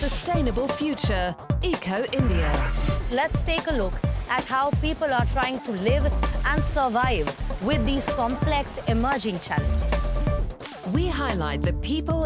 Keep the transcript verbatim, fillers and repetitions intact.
Sustainable future, Eco India. Let's take a look at how people are trying to live and survive with these complex emerging challenges. We highlight the people